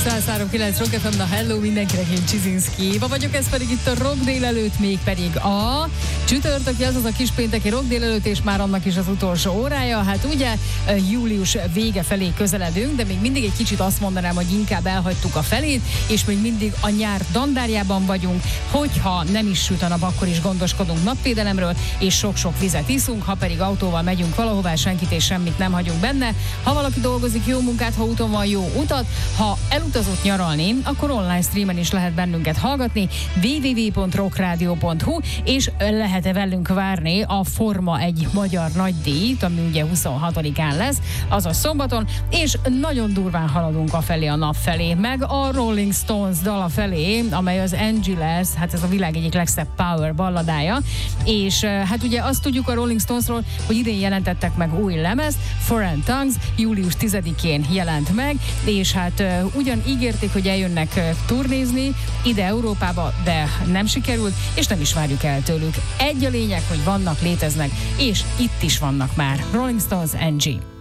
103.9 Rock FM, na hello mindenkinek, én Csizinszki Éva vagyok, ez pedig itt a Rock délelőtt, még pedig a csütörtöki, azaz a kispénteki Rock délelőtt, és már annak is az utolsó órája. Hát ugye július vége felé közeledünk, de még mindig egy kicsit azt mondanám, hogy inkább elhagytuk a felét, és még mindig a nyár dandárjában vagyunk. Hogyha nem is süt a nap, akkor is gondoskodunk napvédelemről, és sok-sok vizet iszunk, ha pedig autóval megyünk valahová, senkit és semmit nem hagyunk benne. Ha valaki dolgozik, jó munkát, ha úton van, jó utat. Ha elutazott nyaralni, akkor online streamen is lehet bennünket hallgatni, www.rockradio.hu, és lehet-e velünk várni a Forma 1 magyar nagydíjt, ami ugye 26-án lesz, azaz szombaton, és nagyon durván haladunk afelé, a nap felé, meg a Rolling Stones dala felé, amely az Angie lesz, hát ez a világ egyik legszebb power balladája, és hát ugye azt tudjuk a Rolling Stonesról, hogy idén jelentettek meg új lemezt, Foreign Tongues, július 10-én jelent meg, és hát ugyan ígérték, hogy eljönnek turnézni ide Európába, de nem sikerült, és nem is várjuk el tőlük. Egy a lényeg, hogy vannak, léteznek, és itt is vannak már. Rolling Stones, Angie.